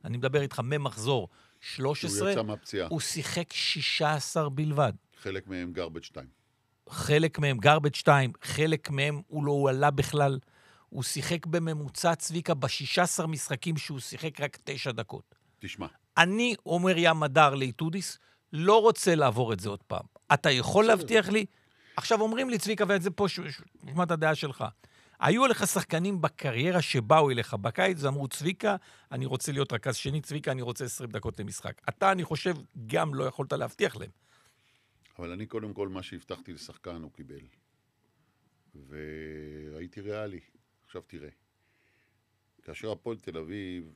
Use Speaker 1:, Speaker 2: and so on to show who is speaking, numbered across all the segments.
Speaker 1: אני מדבר איתך ממחזור 13,
Speaker 2: הוא יצא מהפציעה.
Speaker 1: הוא שיחק 16 בלבד.
Speaker 2: חלק מהם גרבג' 2.
Speaker 1: חלק מהם גרבג' 2, חלק מהם הוא לא הועלה בכלל. הוא שיחק בממוצע צביקה ב-16 משחקים שהוא שיחק רק 9 דקות.
Speaker 2: תשמע.
Speaker 1: אני אומר ים מדר לאיטודיס, לא רוצה לעבור את זה עוד פעם. אתה יכול להבטיח לי? עכשיו אומרים לי צביקה, ואת זה פה, נשמע את הדעה שלך. היו לך שחקנים בקריירה שבאו אליך בקיץ, ואמרו צביקה, אני רוצה להיות רכז שני, צביקה, אני רוצה 20 דקות למשחק. אתה, אני חושב, גם לא יכולת להבטיח להם.
Speaker 2: אבל אני קודם כל, מה שהבטחתי לשחקן הוא קיבל. והייתי ריאלי. עכשיו תראה. כאשר הפועל תל אביב,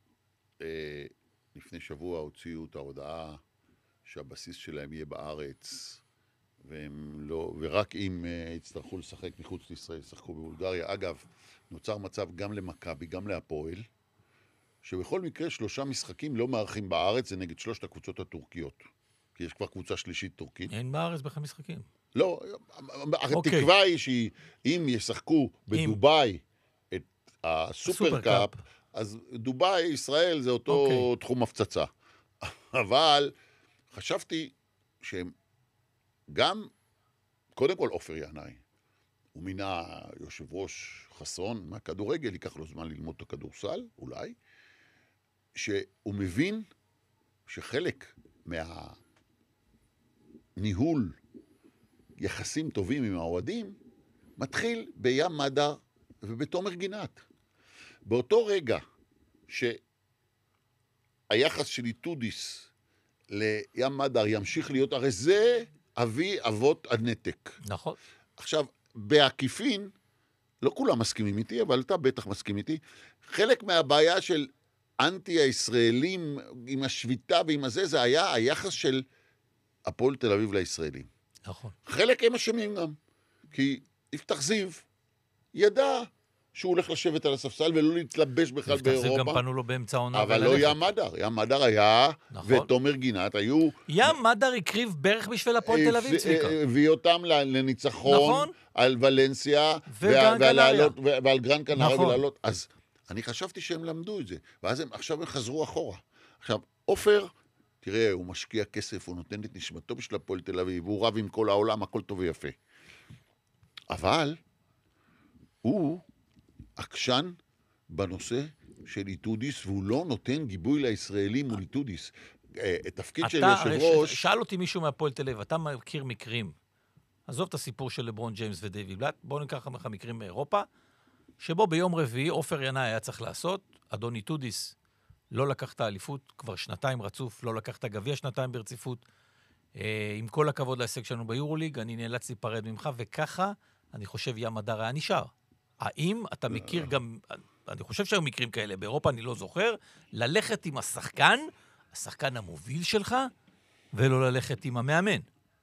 Speaker 2: לפני שבוע הוציאו את ההודעה שהבסיס שלהם יהיה בארץ, ורק אם יצטרכו לשחק מחוץ לישראל, ישחקו בבולגריה. אגב, נוצר מצב גם למכבי, גם להפועל, שבכל מקרה 3 משחקים לא מארחים בארץ, זה נגד 3 הקבוצות הטורקיות. כי יש כבר קבוצה שלישית טורקית.
Speaker 1: אין בארץ בכלל משחקים.
Speaker 2: לא, התקווה היא שאם ישחקו בדובאי את הסופרקאפ, אז דובאי, ישראל, זה אותו תחום הפצצה. אבל חשבתי שהם גם, קודם כל אופר ינאי, הוא מינה יושב ראש חסון מהכדורגל, ייקח לו זמן ללמוד את הכדורסל, אולי, שהוא מבין שחלק מהניהול יחסים טובים עם האוהדים, מתחיל בים מדר ובתומר גינת. באותו רגע שהיחס של איטודיס לים מדר ימשיך להיות, הרי זה אבי אבות הנתק.
Speaker 1: נכון.
Speaker 2: עכשיו, בעקיפין, לא כולם מסכימים איתי, אבל אתה בטח מסכים איתי, חלק מהבעיה של אנטי הישראלים עם השביתה ועם הזה, זה היה היחס של הפועל תל אביב לישראלים.
Speaker 1: נכון.
Speaker 2: חלק הם אשמים גם, כי יפתח זיו ידע שהוא הולך לשבת על הספסל ולא להתלבש בכלל באירופה.
Speaker 1: יפתח זיו גם פנו לו באמצע העונה.
Speaker 2: אבל לא ים מדר. ים מדר היה,
Speaker 1: נכון.
Speaker 2: ותומר גינת היו...
Speaker 1: ים מדר הקריב בערך בשביל הפועל תל אביב, צביקה.
Speaker 2: הביא אותם לניצחון,
Speaker 1: נכון.
Speaker 2: על ולנסיה, ועל גרן קנריה ולעלות. אז אני חשבתי שהם למדו את זה, ואז עכשיו הם חזרו אחורה. עכשיו, אופר, תראה, הוא משקיע כסף, הוא נותן את נשמתו בשביל הפועל תל אביב, הוא רב עם כל העולם, הכל טוב ויפה. אבל הוא עקשן בנושא של איטודיס, והוא לא נותן גיבוי לישראלים מול איטודיס. תפקיד של יושב ראש...
Speaker 1: שאל אותי מישהו מהפועל תל אביב, אתה מכיר מקרים, עזוב את הסיפור של לברון ג'יימס ודייוויד בלאט, בואו ניקח לך מקרים מאירופה, שבו ביום רביעי עופר ינאי היה צריך לעשות, אדון איטודיס לא לקח את האליפות, כבר 2 רצוף, לא לקח את הגביע 2 ברציפות, עם כל הכבוד להישג שלנו ביורוליג, אני נאלץ להיפרד ממך, וככה אני חושב ים מדר היה נשאר. האם אתה מכיר גם, אני חושב שהיו מקרים כאלה, באירופה אני לא זוכר, ללכת עם השחקן המוביל שלך, ולא ללכת עם המאמן.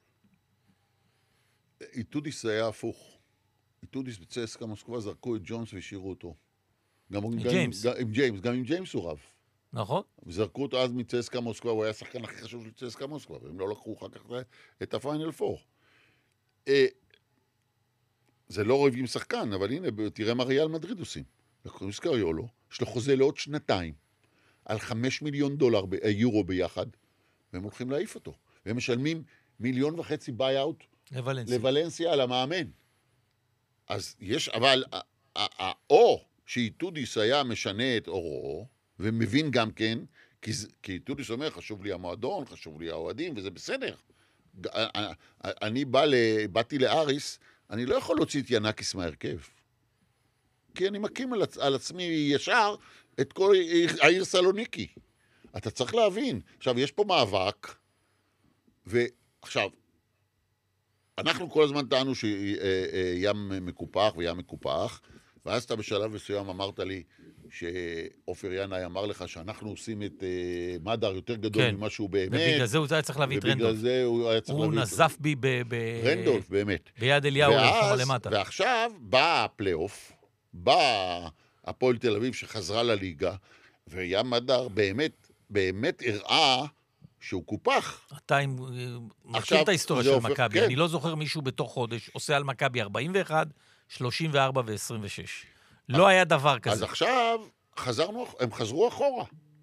Speaker 2: איטודיס היה הפוך. איטודיס בצסקה מוסקבה זרקו את ג'ונס והשאירו אותו. עם ג'יימס, גם עם ג'יימס הוא רב.
Speaker 1: נכון.
Speaker 2: זרקו אותו אז מצסקה מוסקבה, הוא היה השחקן הכי חשוב של צסקה מוסקבה, והם לא לקחו אחר כך את הפיינל 4. זה לא רב עם שחקן, אבל הנה, תראה מה ריאל מדריד עושים. לקחו סקריולו, יש לו חוזה לעוד 2, על $5 מיליון יורו ביחד, והם הולכים להעיף אותו. והם משלמים 1.5 מיליון ביי-אוט לוולנסיה על המאמן. אז יש, אבל, או שאיטודיס היה משנה את אורו, ומבין גם כן, כי איטודיס אומר, חשוב לי המועדון, חשוב לי האוהדים, וזה בסדר. אני באתי לאריס, אני לא יכול להוציא את ינקיס מהרכב. כי אני מקים על עצמי ישר את כל העיר סלוניקי. אתה צריך להבין. עכשיו, יש פה מאבק, ועכשיו, אנחנו כל הזמן טענו שים מקופח וים מקופח, ואז אתה בשלב מסוים אמרת לי שאופר ינאי אמר לך שאנחנו עושים את מדר יותר גדול ממה שהוא באמת.
Speaker 1: ובגלל זה הוא היה צריך להביא את רנדולף. הוא נזף בי
Speaker 2: רנדולף, באמת.
Speaker 1: ביד אליהו למטה.
Speaker 2: ועכשיו בא הפלייאוף, בא הפועל תל אביב שחזרה לליגה, וים מדר באמת הראה שהוא קופח.
Speaker 1: אתה מכיר את ההיסטוריה של מכבי. אני לא זוכר מישהו בתוך חודש עושה על מכבי 41, 34 ו-26. לא היה דבר כזה.
Speaker 2: אז עכשיו הם חזרו אחורה.